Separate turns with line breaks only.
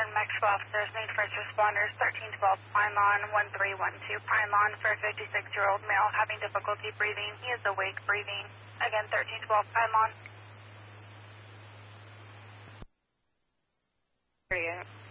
Mexico officers need first responders, 1312 Pylon, 1312 Pylon for a 56-year-old male having difficulty breathing. He is awake breathing. Again, 1312 Pylon.